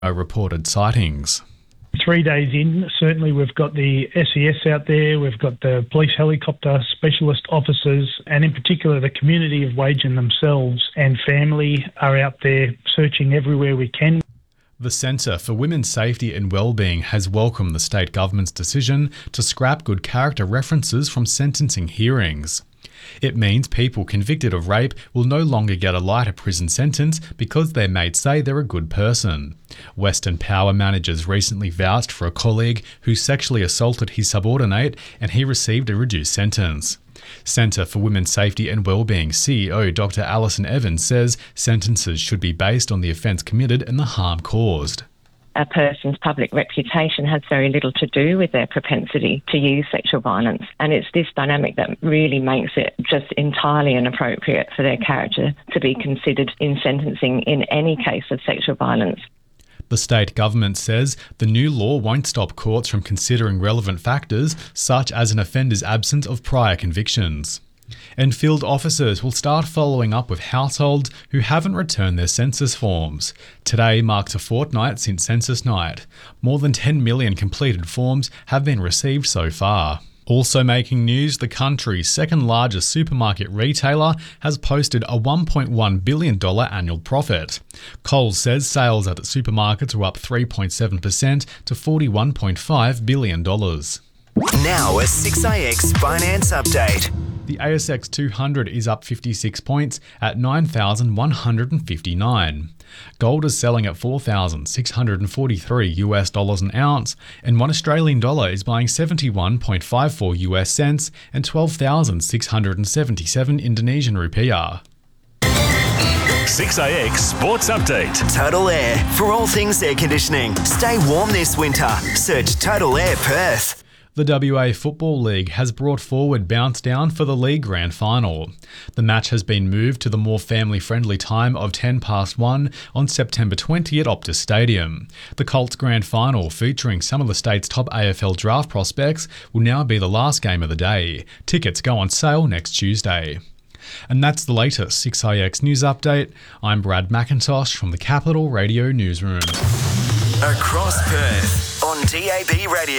reported sightings. 3 days in, certainly we've got the SES out there, we've got the police helicopter specialist officers, and in particular the community of Wagen themselves and family are out there searching everywhere we can. The Centre for Women's Safety and Wellbeing has welcomed the state government's decision to scrap good character references from sentencing hearings. It means people convicted of rape will no longer get a lighter prison sentence because their mates say they're a good person. Western Power managers recently vouched for a colleague who sexually assaulted his subordinate and he received a reduced sentence. Centre for Women's Safety and Wellbeing CEO Dr. Alison Evans says sentences should be based on the offence committed and the harm caused. A person's public reputation has very little to do with their propensity to use sexual violence. And it's this dynamic that really makes it just entirely inappropriate for their character to be considered in sentencing in any case of sexual violence. The state government says the new law won't stop courts from considering relevant factors, such as an offender's absence of prior convictions. And field officers will start following up with households who haven't returned their census forms. Today marks a fortnight since Census Night. More than 10 million completed forms have been received so far. Also making news, the country's second largest supermarket retailer has posted a $1.1 billion annual profit. Coles says sales at the supermarkets were up 3.7% to $41.5 billion. Now a 6IX Finance Update. The ASX 200 is up 56 points at 9,159. Gold is selling at $4,643 an ounce, and $1 Australian is buying 71.54 US cents and 12,677 Indonesian rupiah. 6IX Sports Update. Total Air. For all things air conditioning. Stay warm this winter. Search Total Air Perth. The WA Football League has brought forward Bounce Down for the league grand final. The match has been moved to the more family-friendly time of 1:10 on September 20 at Optus Stadium. The Colts grand final, featuring some of the state's top AFL draft prospects, will now be the last game of the day. Tickets go on sale next Tuesday. And that's the latest 6IX News Update. I'm Brad McIntosh from the Capital Radio Newsroom. Across Perth on DAB Radio.